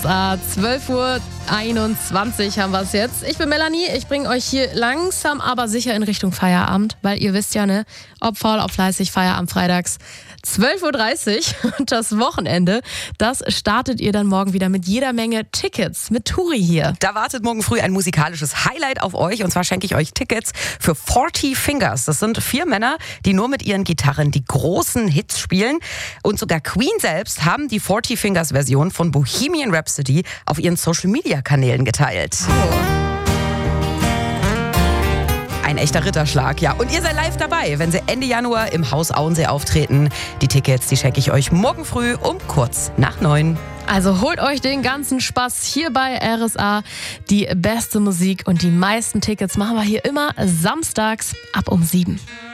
12:21 Uhr haben wir es jetzt. Ich bin Melanie, ich bringe euch hier langsam aber sicher in Richtung Feierabend, weil ihr wisst ja, ne, ob faul, ob fleißig, Feierabend freitags. 12:30 Uhr und das Wochenende, das startet ihr dann morgen wieder mit jeder Menge Tickets, mit Turi hier. Da wartet morgen früh ein musikalisches Highlight auf euch und zwar schenke ich euch Tickets für 40 Fingers. Das sind 4 Männer, die nur mit ihren Gitarren die großen Hits spielen und sogar Queen selbst haben die 40 Fingers Version von Bohemian Rhapsody auf ihren Social Media Kanälen geteilt. Ein echter Ritterschlag, ja. Und ihr seid live dabei, wenn sie Ende Januar im Haus Auensee auftreten. Die Tickets, die schenke ich euch morgen früh um kurz nach 9. Also holt euch den ganzen Spaß hier bei RSA. Die beste Musik und die meisten Tickets machen wir hier immer samstags ab um 7.